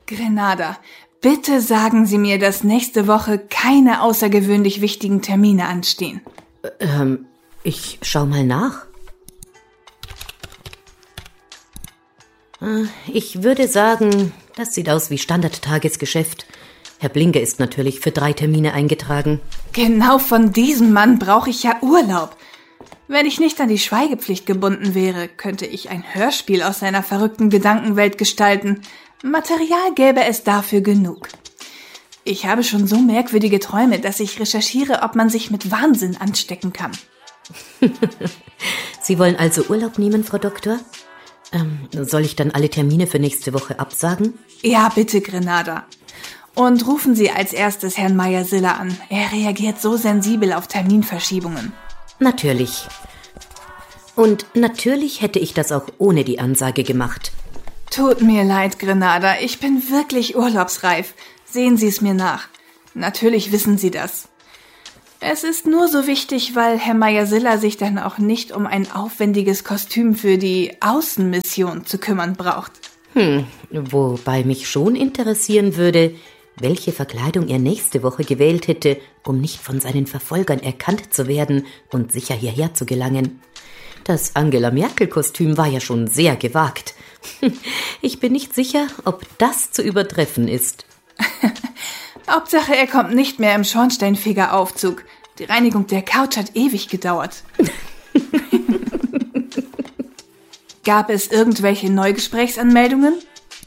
Grenada, bitte sagen Sie mir, dass nächste Woche keine außergewöhnlich wichtigen Termine anstehen. Ich schau mal nach. Ich würde sagen, das sieht aus wie Standardtagesgeschäft. Herr Blinker ist natürlich für 3 Termine eingetragen. Genau von diesem Mann brauche ich ja Urlaub. Wenn ich nicht an die Schweigepflicht gebunden wäre, könnte ich ein Hörspiel aus seiner verrückten Gedankenwelt gestalten. Material gäbe es dafür genug. Ich habe schon so merkwürdige Träume, dass ich recherchiere, ob man sich mit Wahnsinn anstecken kann. Sie wollen also Urlaub nehmen, Frau Doktor? Soll ich dann alle Termine für nächste Woche absagen? Ja, bitte, Grenada. Und rufen Sie als erstes Herrn Meyer-Siller an. Er reagiert so sensibel auf Terminverschiebungen. Natürlich. Und natürlich hätte ich das auch ohne die Ansage gemacht. Tut mir leid, Grenada. Ich bin wirklich urlaubsreif. Sehen Sie es mir nach. Natürlich wissen Sie das. Es ist nur so wichtig, weil Herr Meyer-Siller sich dann auch nicht um ein aufwendiges Kostüm für die Außenmission zu kümmern braucht. Wobei mich schon interessieren würde, welche Verkleidung er nächste Woche gewählt hätte, um nicht von seinen Verfolgern erkannt zu werden und sicher hierher zu gelangen. Das Angela-Merkel-Kostüm war ja schon sehr gewagt. Ich bin nicht sicher, ob das zu übertreffen ist. Hauptsache, er kommt nicht mehr im Schornsteinfegeraufzug. Die Reinigung der Couch hat ewig gedauert. Gab es irgendwelche Neugesprächsanmeldungen?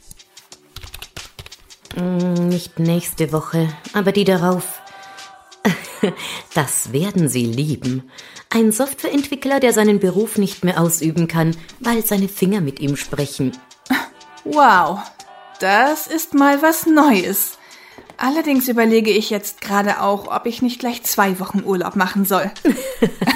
Nicht nächste Woche, aber die darauf. Das werden Sie lieben. Ein Softwareentwickler, der seinen Beruf nicht mehr ausüben kann, weil seine Finger mit ihm sprechen. Wow, das ist mal was Neues. Allerdings überlege ich jetzt gerade auch, ob ich nicht gleich 2 Wochen Urlaub machen soll.